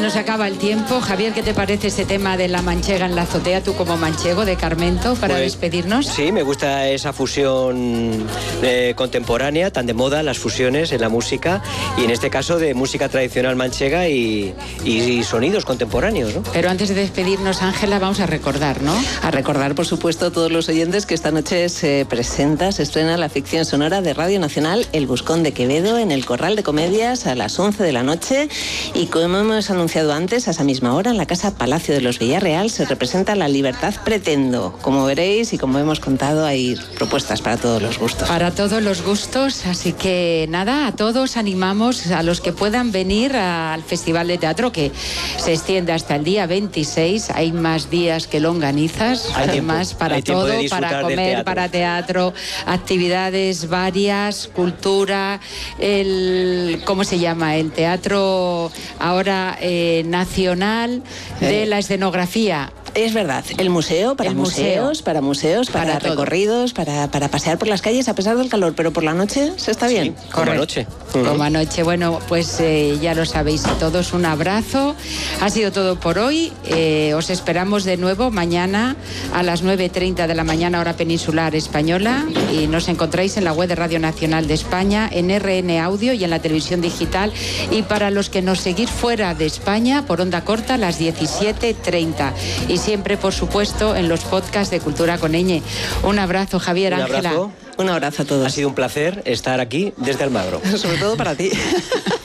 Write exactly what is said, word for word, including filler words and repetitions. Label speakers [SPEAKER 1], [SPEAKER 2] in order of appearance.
[SPEAKER 1] nos acaba el tiempo. Javier, ¿qué te parece ese tema de la manchega en la azotea, tú como manchego de Carmento, para pues, despedirnos?
[SPEAKER 2] Sí, me gusta esa fusión eh, contemporánea, tan de moda, las fusiones en la música, y en este caso de música tradicional manchega y, y, y sonidos contemporáneos, ¿no?
[SPEAKER 1] Pero antes de despedirnos, Ángela, vamos a recordar, ¿no?
[SPEAKER 3] A recordar, por supuesto, a todos los oyentes que esta noche se presenta, se estrena la ficción sonora de Radio Nacional El Buscón de Quevedo en el Corral de Comedias a las once de la noche, y como hemos anunciado antes, a esa misma hora en la Casa Palacio de los Villarreal se representa La Libertad Pretendo. Como veréis y como hemos contado, hay propuestas para todos los gustos.
[SPEAKER 1] Para todos los gustos, así que nada, a todos animamos a los que puedan venir al Festival de Teatro, que se extiende hasta el día veintiséis. Hay más días que longanizas,
[SPEAKER 2] hay
[SPEAKER 1] además
[SPEAKER 2] tiempo,
[SPEAKER 1] para todo, para comer,
[SPEAKER 2] teatro.
[SPEAKER 1] para teatro, actividades varias, cultura, el ¿cómo se llama? El teatro ahora eh, nacional de la escenografía.
[SPEAKER 3] Es verdad, el museo, para
[SPEAKER 1] el
[SPEAKER 3] museos,
[SPEAKER 1] museo.
[SPEAKER 3] para museos, para, para recorridos, para, para pasear por las calles a pesar del calor, pero por la noche se está bien.
[SPEAKER 2] Sí, como anoche.
[SPEAKER 1] Como anoche. Bueno, pues eh, ya lo sabéis todos, un abrazo. Ha sido todo por hoy. Eh, os esperamos de nuevo mañana a las nueve y treinta de la mañana, hora peninsular española, y nos encontráis en la web de Radio Nacional de España, en R N Audio y en la televisión digital, y para los que nos seguís fuera de España, por onda corta, a las diecisiete treinta. Y siempre, por supuesto, en los podcasts de Cultura con Ñ. Un abrazo, Javier, Ángela.
[SPEAKER 3] Un abrazo a todos.
[SPEAKER 2] Ha sido un placer estar aquí desde Almagro.
[SPEAKER 3] Sobre todo para ti.